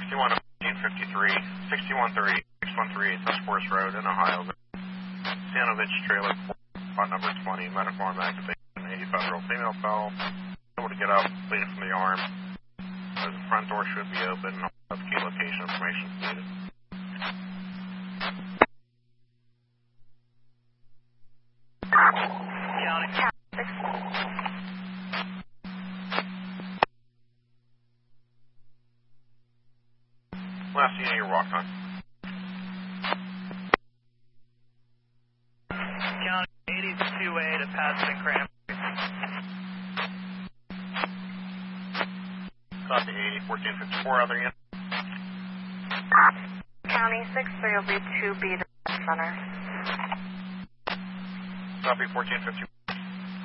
61 to 1453, 6130, 613 West Forest Road in Ohio. Stanovich trailer, spot number 20, medical arm activation, 85-year-old female fell, able to get up, bleeding from the arm. The front door should be open. Key location information needed. County. Last unit, your walk time. County 82A to Patterson Cranberry. Copy 80, 1454, other unit. County 63 will be 2B to the center. Copy 1454.